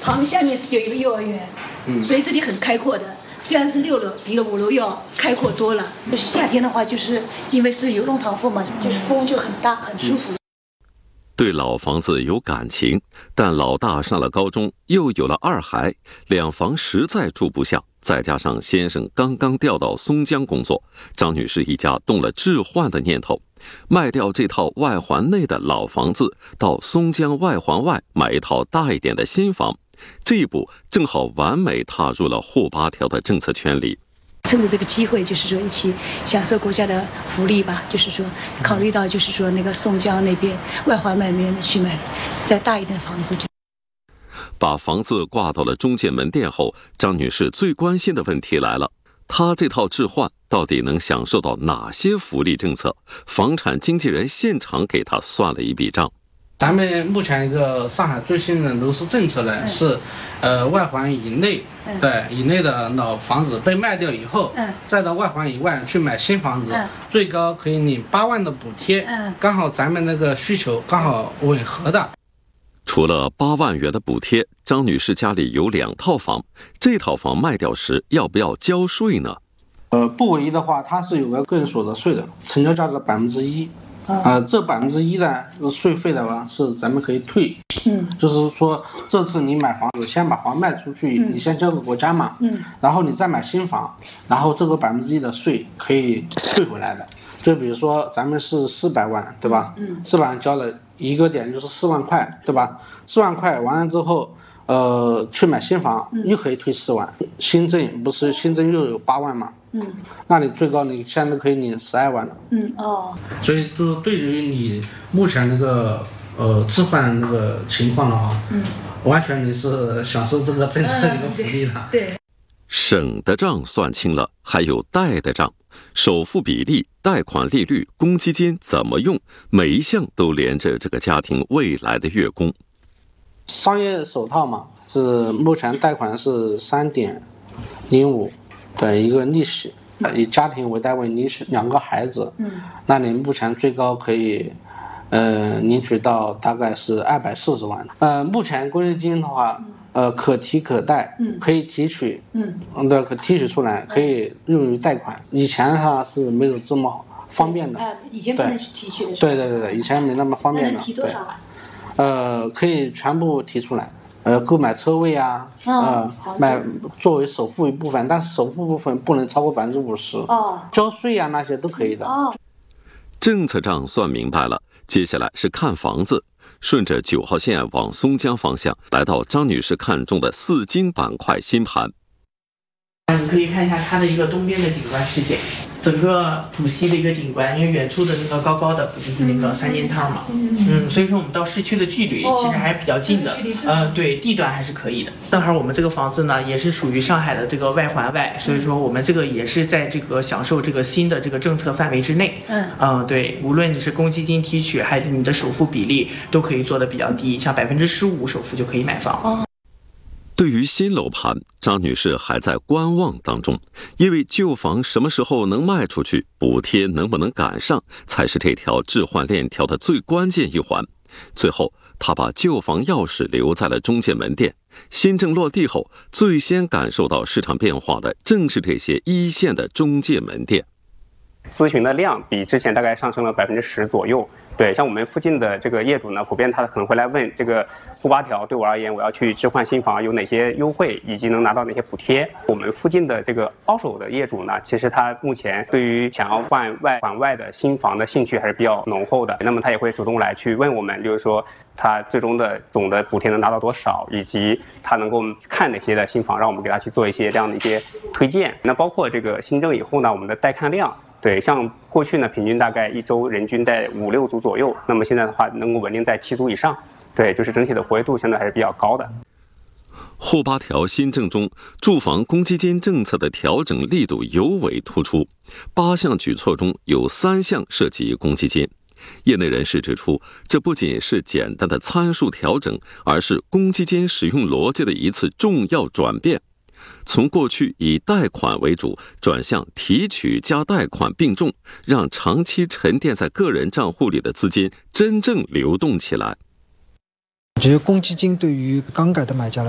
旁下面是有一个幼儿园，所以这里很开阔的。虽然是6楼，比5楼要开阔多了。就是夏天的话，就是因为是有弄堂风嘛，就是风就很大，很舒服。 对老房子有感情，但老大上了高中，又有了2孩，2房实在住不下。再加上先生刚刚调到松江工作，张女士一家动了置换的念头，卖掉这套外环内的老房子，到松江外环外买一套大一点的新房。这一步正好完美踏入了沪8条的政策圈里。 趁着这个机会，就是说一起享受国家的福利吧。就是说，考虑到就是说那个松江那边外环外面去买再大一点的房子。 把房子挂到了中介门店后，张女士最关心的问题来了：她这套置换到底能享受到哪些福利政策？房产经纪人现场给她算了一笔账。 咱们目前一个上海最新的楼市政策呢，是外环以内，以内的老房子被卖掉以后，再到外环以外去买新房子，最高可以领8万的补贴，刚好咱们那个需求刚好吻合的。 除了8万元的补贴，张女士家里有2套房，这套房卖掉时要不要交税呢？ 不唯一的话，它是有个个人所得税的，成交价的1%。这1%的税费的话是咱们可以退，就是说这次你买房子先把房卖出去，你先交给国家嘛，然后你再买新房，然后这个1%的税可以退回来的。就比如说咱们是400万，对吧？400万交了一个点就是4万块，对吧？4万块完了之后，去买新房又可以退4万，新增又有8万嘛。那你最高你现在可以领12万了。 所以就是对于你目前那个置换那个情况的话，完全你是享受这个政策的一个福利的。 对。 省的账算清了，还有贷的账，首付比例、贷款利率、公积金怎么用，每一项都连着这个家庭未来的月供。 商业首套嘛，是目前贷款是3.05的一个利息，以家庭为单位利息，2个孩子，那你目前最高可以领取到大概是240万。目前公积金的话，可提可贷，可以提取，可提取出来，可以用于贷款。以前的话是没有这么方便的， 以前不能提取的。 对，以前没那么方便的。 能提多少？ 可以全部提出来。购买车位啊，买作为首付一部分，但是首付部分不能超过50%。交税啊那些都可以的。 政策账算明白了，接下来是看房子。顺着9号线往松江方向，来到张女士看中的4金板块新盘。 你可以看一下它的一个东边的景观视线，整个浦西的一个景观，因为远处的那个高高的不就是那个3件套嘛，所以说我们到市区的距离其实还比较近的，对，地段还是可以的。正好我们这个房子呢，也是属于上海的这个外环外，所以说我们这个也是在这个享受这个新的这个政策范围之内。对，无论你是公积金提取还是你的首付比例，都可以做的比较低，像15%首付就可以买房。 对于新楼盘，张女士还在观望当中，因为旧房什么时候能卖出去，补贴能不能赶上，才是这条置换链条的最关键一环。最后，她把旧房钥匙留在了中介门店。新政落地后，最先感受到市场变化的正是这些一线的中介门店。 咨询的量比之前大概上升了10%左右。对，像我们附近的这个业主呢，普遍他可能会来问这个沪8条对我而言，我要去置换新房有哪些优惠，以及能拿到哪些补贴。我们附近的这个包手的业主呢，其实他目前对于想要换外环外的新房的兴趣还是比较浓厚的。那么他也会主动来去问我们，就是说他最终的总的补贴能拿到多少，以及他能够看哪些的新房，让我们给他去做一些这样的一些推荐。那包括这个新政以后呢，我们的带看量。对，像过去呢，平均大概1周人均在5、6组左右，那么现在的话能够稳定在7组以上。对，就是整体的活跃度相对还是比较高的。 沪8条新政中，住房公积金政策的调整力度尤为突出，8项举措中有3项涉及公积金。业内人士指出，这不仅是简单的参数调整，而是公积金使用逻辑的一次重要转变。从过去以贷款为主，转向提取加贷款并重，让长期沉淀在个人账户里的资金真正流动起来。 我觉得公积金对于刚改的买家